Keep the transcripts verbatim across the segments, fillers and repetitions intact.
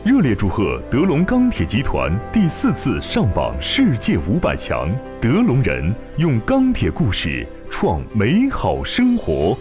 热烈祝贺德龙钢铁集团第四次上榜世界五百强，德龙人用钢铁故事创美好生活。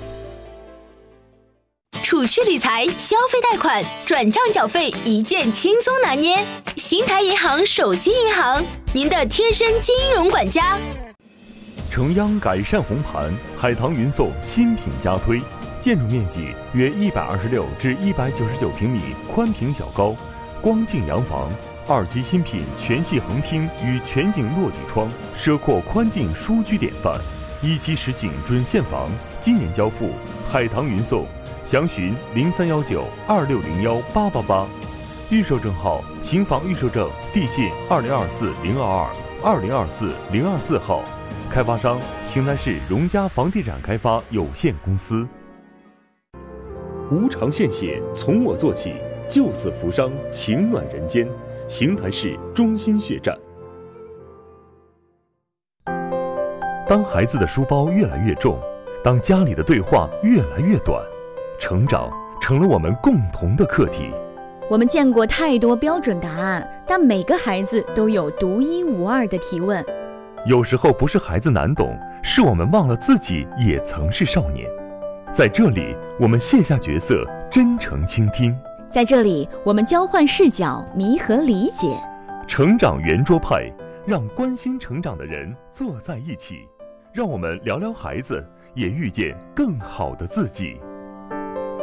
储蓄理财、消费贷款、转账缴费一键轻松拿捏。新台银行手机银行，您的贴身金融管家。 城央改善红盘，海棠云颂新品加推，建筑面积约一百二十六至一百九十九平米，宽平较高，光净洋房，二级新品全系横厅与全景落地窗，奢阔宽净舒居典范，一期实景准现房，今年交付，海棠云颂，详询零三幺九二六零幺八八八，预售证号新房预售证地信二零二四零二二二零二四零二四号。开发商：邢台市荣家房地产开发有限公司。无偿献血，从我做起，救死扶伤，情暖人间。邢台市中心血站。当孩子的书包越来越重，当家里的对话越来越短，成长成了我们共同的课题。 我们见过太多标准答案，但每个孩子都有独一无二的提问。 有时候不是孩子难懂，是我们忘了自己也曾是少年。在这里，我们卸下角色，真诚倾听； 在这里，我们交换视角，弥合理解。 成长圆桌派，让关心成长的人坐在一起，让我们聊聊孩子，也遇见更好的自己。